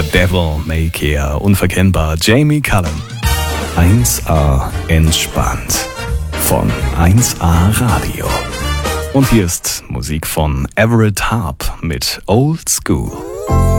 The Devil May Care, unverkennbar, Jamie Cullum. 1A entspannt von 1A Radio. Und hier ist Musik von Everett Harp mit Old School.